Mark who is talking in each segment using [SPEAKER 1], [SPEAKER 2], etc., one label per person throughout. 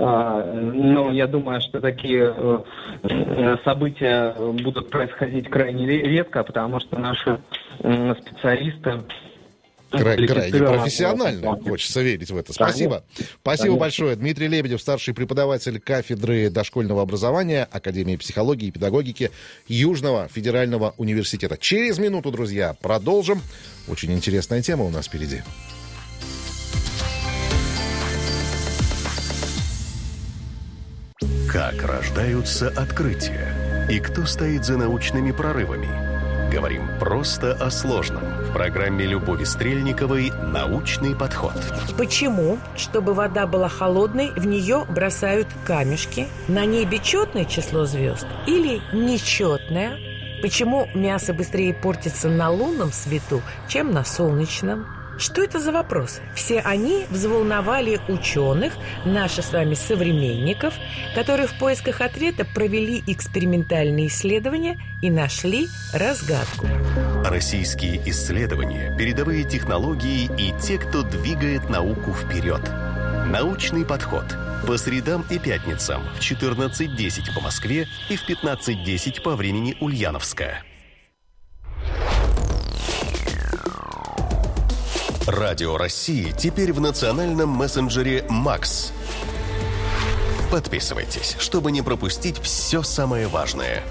[SPEAKER 1] Но я думаю, что такие события будут происходить крайне редко, потому что наши специалисты...
[SPEAKER 2] Крайне профессионально, хочется верить в это. Спасибо. Спасибо большое. Дмитрий Лебедев, старший преподаватель кафедры дошкольного образования Академии психологии и педагогики Южного федерального университета. Через минуту, друзья, продолжим. Очень интересная тема у нас впереди.
[SPEAKER 3] Как рождаются открытия? И кто стоит за научными прорывами? Говорим просто о сложном. В программе Любови Стрельниковой «Научный подход».
[SPEAKER 4] Почему, чтобы вода была холодной, в нее бросают камешки? На небе четное число звезд или нечетное? Почему мясо быстрее портится на лунном свету, чем на солнечном? Что это за вопросы? Все они взволновали ученых, наших с вами современников, которые в поисках ответа провели экспериментальные исследования и нашли разгадку.
[SPEAKER 3] Российские исследования, передовые технологии и те, кто двигает науку вперед. Научный подход. По средам и пятницам в 14:10 по Москве и в 15:10 по времени Ульяновска. Радио России теперь в национальном мессенджере «Макс». Подписывайтесь, чтобы не пропустить все самое важное.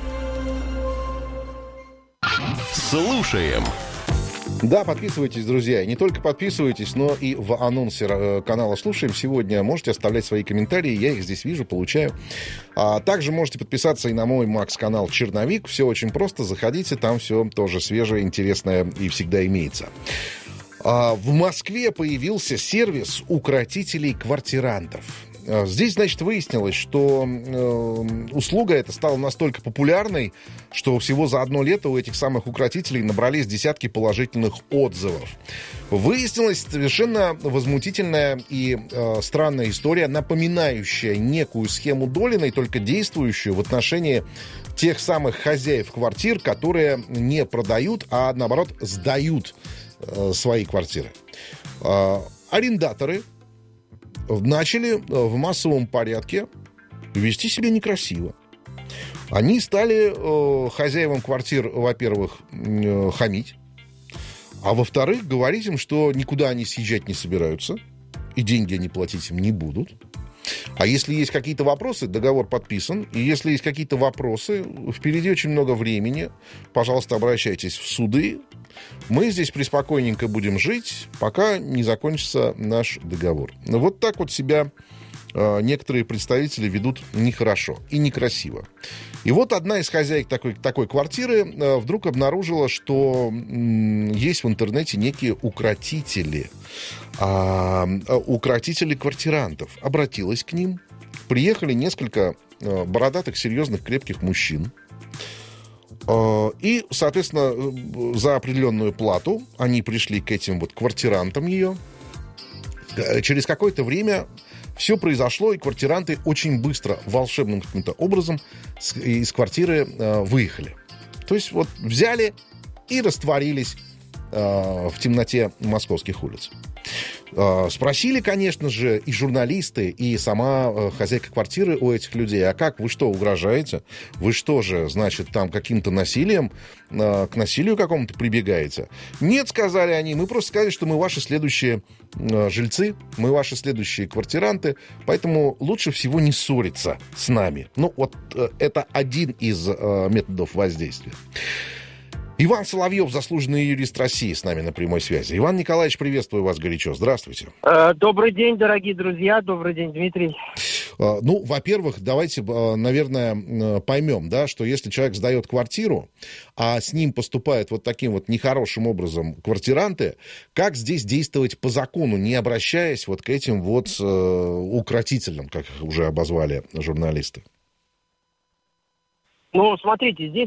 [SPEAKER 3] Слушаем!
[SPEAKER 2] Да, подписывайтесь, друзья. Не только подписывайтесь, но и в анонсе канала «Слушаем» сегодня можете оставлять свои комментарии. Я их здесь вижу, получаю. Также можете подписаться и на мой Макс-канал «Черновик». Все очень просто. Заходите, там все тоже свежее, интересное и всегда имеется. В Москве появился сервис укротителей квартирантов. Здесь, значит, выяснилось, что услуга эта стала настолько популярной, что всего за одно лето у этих самых укротителей набрались десятки положительных отзывов. Выяснилась совершенно возмутительная и странная история, напоминающая некую схему Долиной, только действующую в отношении тех самых хозяев квартир, которые не продают, а наоборот сдают свои квартиры. Арендаторы начали в массовом порядке вести себя некрасиво. Они стали хозяевам квартир, во-первых, хамить, а во-вторых, говорить им, что никуда они съезжать не собираются, и деньги они платить им не будут. А если есть какие-то вопросы, договор подписан, и если есть какие-то вопросы, впереди очень много времени, пожалуйста, обращайтесь в суды. Мы здесь преспокойненько будем жить, пока не закончится наш договор. Вот так вот себя некоторые представители ведут нехорошо и некрасиво. И вот одна из хозяек такой квартиры вдруг обнаружила, что есть в интернете некие укротители. Укротители квартирантов. Обратилась к ним. Приехали несколько бородатых, серьезных, крепких мужчин. И, соответственно, за определенную плату они пришли к этим вот квартирантам ее. Через какое-то время все произошло, и квартиранты очень быстро, волшебным каким-то образом из квартиры выехали. То есть вот взяли и растворились в темноте московских улиц. Спросили, конечно же, и журналисты, и сама хозяйка квартиры у этих людей: а как, вы что, угрожаете? Вы что же, значит, там каким-то насилием, к насилию какому-то прибегаете? Нет, сказали они, мы просто сказали, что мы ваши следующие жильцы, мы ваши следующие квартиранты, поэтому лучше всего не ссориться с нами. Ну, вот это один из методов воздействия. Иван Соловьев, заслуженный юрист России, с нами на прямой связи. Иван Николаевич, приветствую вас горячо. Здравствуйте.
[SPEAKER 5] Добрый день, дорогие друзья. Добрый день, Дмитрий.
[SPEAKER 2] Ну, во-первых, давайте, наверное, поймем, да, что если человек сдает квартиру, а с ним поступают вот таким вот нехорошим образом квартиранты, как здесь действовать по закону, не обращаясь вот к этим вот укротителям, как их уже обозвали журналисты?
[SPEAKER 5] Ну, смотрите, здесь,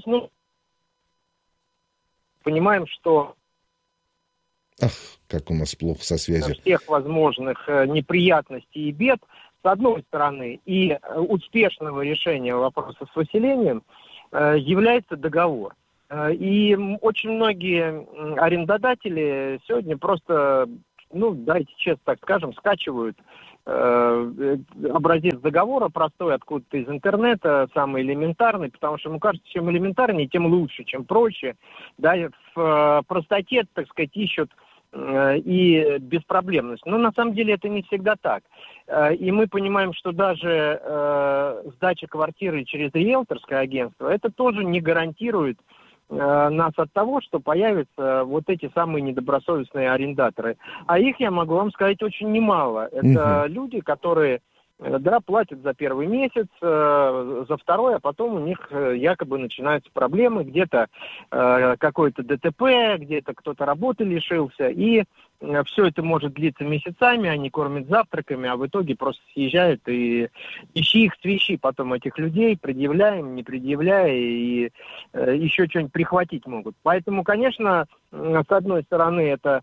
[SPEAKER 5] понимаем, что
[SPEAKER 2] Ах, как у нас плохо со связью.
[SPEAKER 5] Всех возможных неприятностей и бед, с одной стороны, и успешного решения вопроса с выселением является договор. И очень многие арендодатели сегодня просто, давайте честно так скажем, скачивают образец договора простой, откуда-то из интернета, самый элементарный, потому что, кажется, чем элементарнее, тем лучше, чем проще. Да, в простоте, так сказать, ищут и беспроблемность. Но на самом деле это не всегда так. И мы понимаем, что даже сдача квартиры через риэлторское агентство, это тоже не гарантирует нас от того, что появятся вот эти самые недобросовестные арендаторы. А их, я могу вам сказать, очень немало. Это люди, которые платят за первый месяц, за второй, а потом у них якобы начинаются проблемы, где-то какое-то ДТП, где-то кто-то работы лишился, и все это может длиться месяцами, они кормят завтраками, а в итоге просто съезжают и ищи их, свищи потом этих людей, предъявляем, не предъявляя, и еще что-нибудь прихватить могут. Поэтому, конечно, с одной стороны, это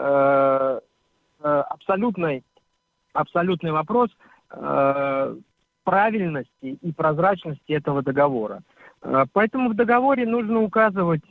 [SPEAKER 5] абсолютный вопрос правильности и прозрачности этого договора. Поэтому в договоре нужно указывать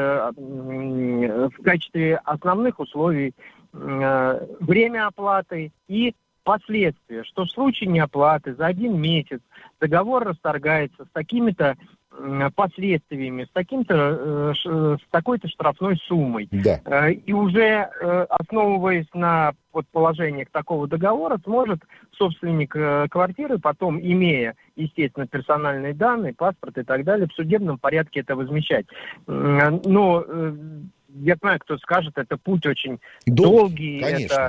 [SPEAKER 5] в качестве основных условий время оплаты и последствия, что в случае неоплаты за 1 месяц договор расторгается с такими-то последствиями, с такой-то штрафной суммой.
[SPEAKER 2] Да.
[SPEAKER 5] И уже основываясь на положениях такого договора, сможет собственник квартиры потом, имея, естественно, персональные данные, паспорт и так далее, в судебном порядке это возмещать. Но я знаю, кто скажет, это путь очень долгий.
[SPEAKER 2] Конечно.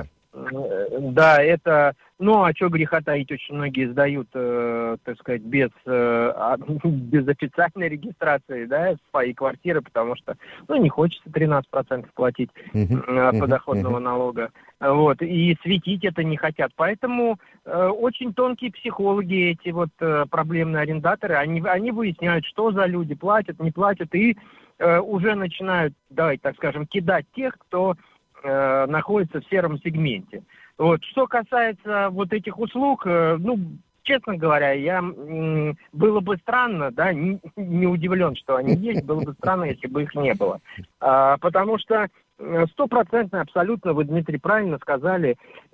[SPEAKER 5] Ну, а что греха таить, очень многие сдают, так сказать, без официальной регистрации, да, свои квартиры, потому что, не хочется 13% платить подоходного налога, и светить это не хотят. Поэтому очень тонкие психологи, эти проблемные арендаторы, они выясняют, что за люди, платят, не платят, и уже начинают, давайте так скажем, кидать тех, кто находится в сером сегменте. Что касается этих услуг, честно говоря, было бы странно, да, не удивлен, что они есть, было бы странно, если бы их не было. Потому что 100% абсолютно, вы, Дмитрий, правильно сказали,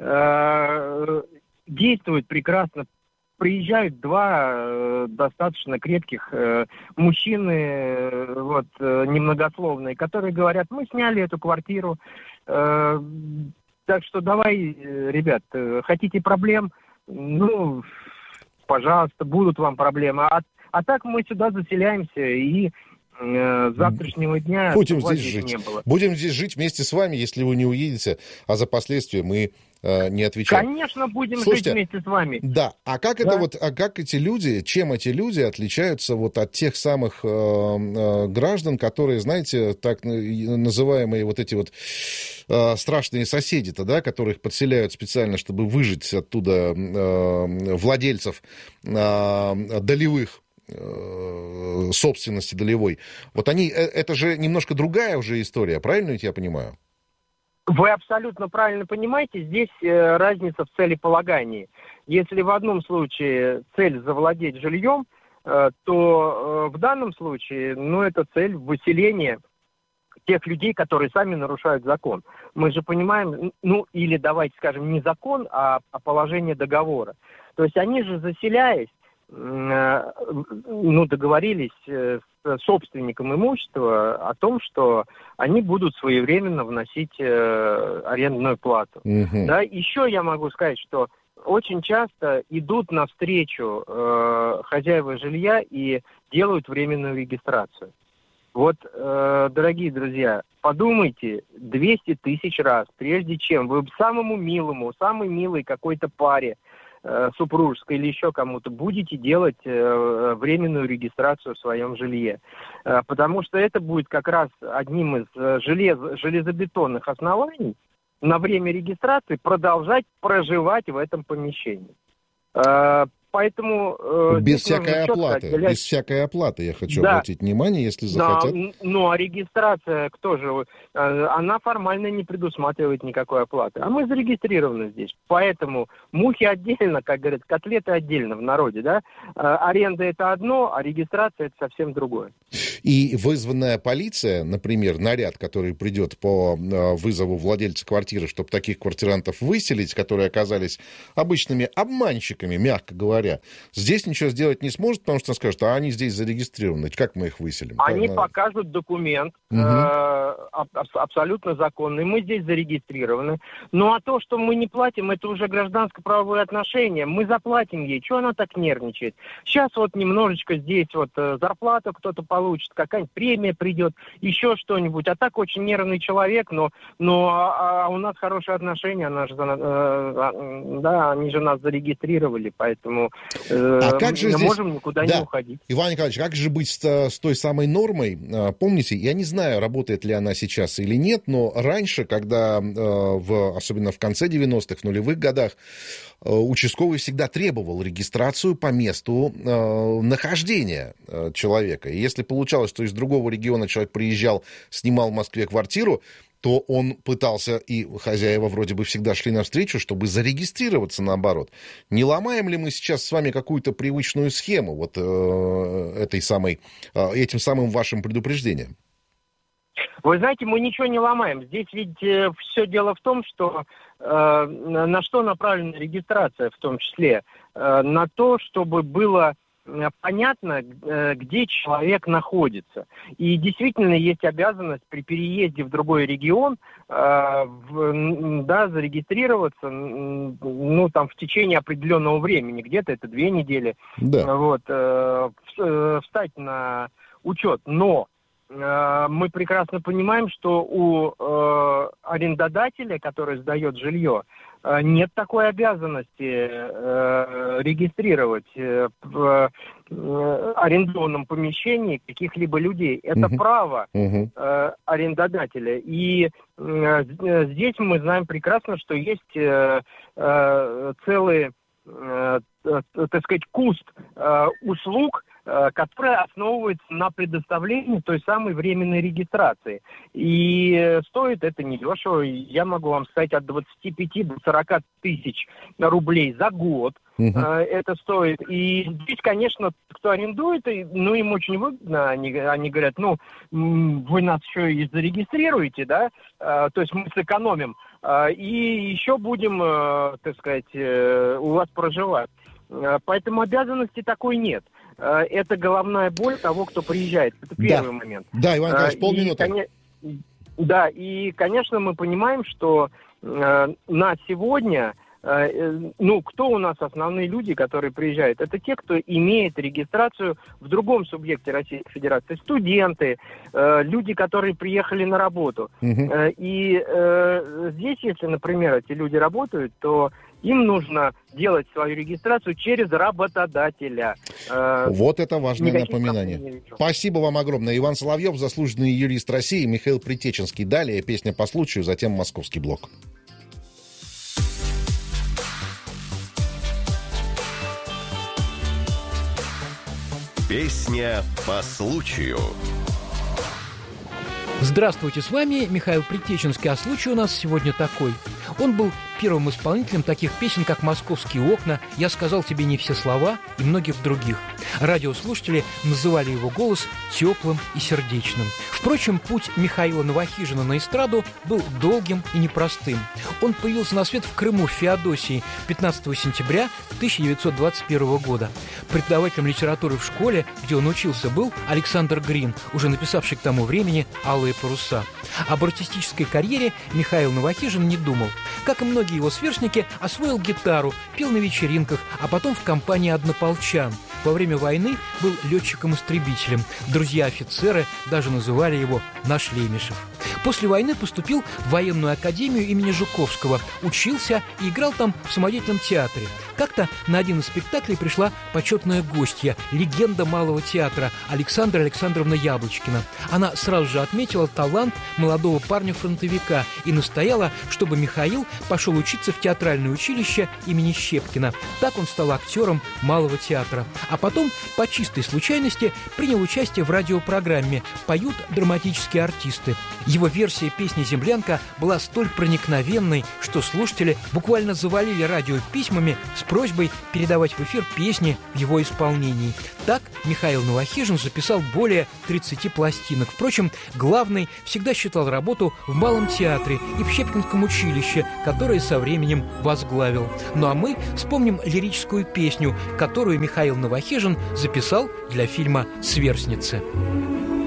[SPEAKER 5] действует прекрасно. Приезжают 2 достаточно крепких мужчины, немногословные, которые говорят, мы сняли эту квартиру, так что давай, ребят, хотите проблем, пожалуйста, будут вам проблемы. А так мы сюда заселяемся и с завтрашнего дня
[SPEAKER 2] будем здесь жить. Не было. Будем здесь жить вместе с вами, если вы не уедете, а за последствия мы не отвечаем.
[SPEAKER 5] Конечно, будем жить вместе с вами.
[SPEAKER 2] Да. А как как эти люди, чем эти люди отличаются от тех самых граждан, которые, знаете, так называемые эти страшные соседи-то, да, которых подселяют специально, чтобы выжить оттуда владельцев долевых собственности долевой. Это же немножко другая уже история, правильно ведь я понимаю?
[SPEAKER 5] Вы абсолютно правильно понимаете, здесь разница в целеполагании. Если в одном случае цель завладеть жильем, то в данном случае, это цель выселения тех людей, которые сами нарушают закон. Мы же понимаем, или давайте скажем, не закон, а положение договора. То есть они же, заселяясь, договорились с собственником имущества о том, что они будут своевременно вносить арендную плату. Да? Еще я могу сказать, что очень часто идут навстречу хозяева жилья и делают временную регистрацию. Дорогие друзья, подумайте 200 тысяч раз, прежде чем вы самому милому, самой милой какой-то паре супружеской или еще кому-то будете делать временную регистрацию в своем жилье. Потому что это будет как раз одним из железобетонных оснований на время регистрации продолжать проживать в этом помещении. Поэтому...
[SPEAKER 2] Без всякой оплаты. Без всякой оплаты, я хочу обратить внимание, если захотят.
[SPEAKER 5] Ну, а регистрация, кто же? Она формально не предусматривает никакой оплаты. А мы зарегистрированы здесь. Поэтому мухи отдельно, как говорят, котлеты отдельно в народе, да? Аренда — это одно, а регистрация — это совсем другое.
[SPEAKER 2] И вызванная полиция, например, наряд, который придет по вызову владельца квартиры, чтобы таких квартирантов выселить, которые оказались обычными обманщиками, мягко говоря, здесь ничего сделать не сможет, потому что он скажет, а они здесь зарегистрированы, как мы их выселим?
[SPEAKER 5] Они покажут документ, абсолютно законный, мы здесь зарегистрированы. Ну а то, что мы не платим, это уже гражданско-правовые отношения. Мы заплатим ей, чего она так нервничает? Сейчас вот немножечко здесь вот зарплату кто-то получит, какая-нибудь премия придет, еще что-нибудь. А так очень нервный человек, но у нас хорошие отношения, они же нас зарегистрировали, поэтому мы можем никуда не уходить.
[SPEAKER 2] Иван Николаевич, как же быть с той самой нормой? Помните, я не знаю, работает ли она сейчас или нет, но раньше, когда, особенно в конце 90-х, в нулевых годах, участковый всегда требовал регистрацию по месту нахождения человека. И если получалось, что из другого региона человек приезжал, снимал в Москве квартиру, то он пытался, и хозяева вроде бы всегда шли навстречу, чтобы зарегистрироваться наоборот. Не ломаем ли мы сейчас с вами какую-то привычную схему вот этим самым вашим предупреждением?
[SPEAKER 5] Вы знаете, мы ничего не ломаем. Здесь ведь все дело в том, что на что направлена регистрация в том числе? На то, чтобы было понятно, где человек находится. И действительно есть обязанность при переезде в другой регион зарегистрироваться в течение определенного времени. Где-то это 2 недели. Да. Встать на учет. Но мы прекрасно понимаем, что у арендодателя, который сдает жилье, нет такой обязанности регистрировать в арендованном помещении каких-либо людей. Это право арендодателя. И здесь мы знаем прекрасно, что есть целый, куст услуг, которая основывается на предоставлении той самой временной регистрации. И стоит это недешево. Я могу вам сказать, от 25 до 40 тысяч рублей за год. Это стоит. И здесь, конечно, кто арендует, им очень выгодно. Они говорят, вы нас еще и зарегистрируете, да? То есть мы сэкономим. И еще будем, у вас проживать. Поэтому обязанности такой нет. Это головная боль того, кто приезжает. Это первый момент.
[SPEAKER 2] Да, Иван Николаевич, полминуты.
[SPEAKER 5] И, конечно, мы понимаем, что на сегодня, кто у нас основные люди, которые приезжают? Это те, кто имеет регистрацию в другом субъекте Российской Федерации. Студенты, люди, которые приехали на работу. И здесь, если, например, эти люди работают, то им нужно делать свою регистрацию через работодателя.
[SPEAKER 2] Вот это важное напоминание. Спасибо вам огромное. Иван Соловьев, заслуженный юрист России, Михаил Притеченский. Далее песня по случаю, затем московский блок.
[SPEAKER 3] Песня по случаю.
[SPEAKER 6] Здравствуйте, с вами Михаил Притеченский, а случай у нас сегодня такой. Он был первым исполнителем таких песен, как «Московские окна», «Я сказал тебе не все слова» и многих других. Радиослушатели называли его голос теплым и сердечным. Впрочем, путь Михаила Новохижина на эстраду был долгим и непростым. Он появился на свет в Крыму, в Феодосии, 15 сентября 1921 года. Преподавателем литературы в школе, где он учился, был Александр Грин, уже написавший к тому времени «Алые паруса». Об артистической карьере Михаил Новохижин не думал. Как и многие его сверстники, освоил гитару, пел на вечеринках, а потом в компании однополчан. Во время войны был летчиком-истребителем. Друзья-офицеры даже называли его «Наш Лемешев». После войны поступил в военную академию имени Жуковского, учился и играл там в самодеятельном театре. Как-то на один из спектаклей пришла почетная гостья, легенда малого театра Александра Александровна Яблочкина. Она сразу же отметила талант молодого парня-фронтовика и настояла, чтобы Михаил пошел учиться в театральное училище имени Щепкина. Так он стал актером малого театра. А потом, по чистой случайности, принял участие в радиопрограмме «Поют драматические артисты». Его версия песни «Землянка» была столь проникновенной, что слушатели буквально завалили радио письмами с просьбой передавать в эфир песни в его исполнении. Так Михаил Новохижин записал более 30 пластинок. Впрочем, главный всегда считал работу в Малом театре и в Щепкинском училище, которое со временем возглавил. Ну а мы вспомним лирическую песню, которую Михаил Новохижин записал для фильма «Сверстницы».